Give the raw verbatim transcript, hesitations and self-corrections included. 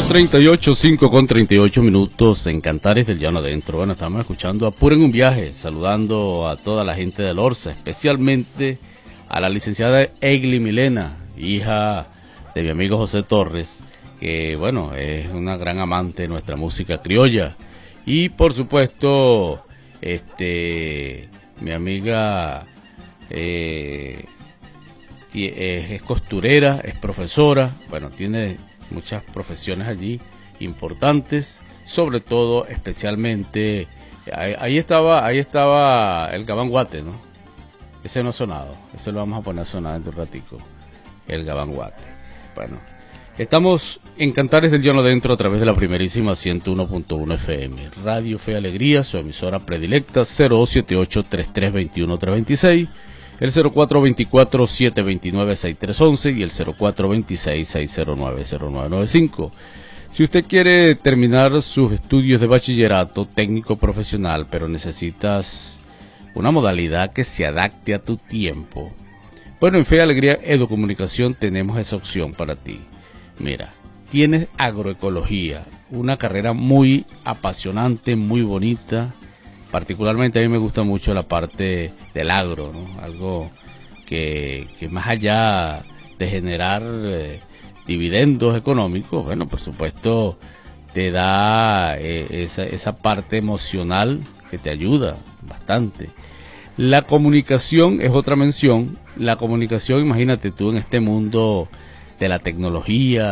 treinta y ocho, cinco con treinta y ocho minutos en Cantares del Llano Adentro. Bueno, estamos escuchando a Apuren un Viaje, saludando a toda la gente de Lorza, especialmente a la licenciada Egli Milena, hija de mi amigo José Torres, que bueno, es una gran amante de nuestra música criolla. Y por supuesto, este, mi amiga eh, es costurera, es profesora, bueno, tiene muchas profesiones allí importantes, sobre todo, especialmente, ahí, ahí estaba ahí estaba el Gabanguate, ¿no? Ese no ha sonado, ese lo vamos a poner a sonar en un ratico, el Gabanguate. Bueno, estamos en Cantares del Llano Adentro a través de la primerísima ciento uno punto uno F M, Radio Fe y Alegría, su emisora predilecta, cero dos siete ocho, tres tres dos uno, tres dos seis, el cero cuatro dos cuatro, siete dos nueve, seis tres uno uno y el cero cuatro dos seis, seis cero nueve, cero nueve nueve cinco. Si usted quiere terminar sus estudios de bachillerato técnico profesional, pero necesitas una modalidad que se adapte a tu tiempo, bueno, en Fe y Alegría Educomunicación tenemos esa opción para ti. Mira, tienes agroecología, una carrera muy apasionante, muy bonita. Particularmente a mí me gusta mucho la parte del agro, ¿no? Algo que, que más allá de generar eh, dividendos económicos, bueno, por supuesto te da eh, esa, esa parte emocional que te ayuda bastante. La comunicación es otra mención. La comunicación, imagínate tú en este mundo de la tecnología,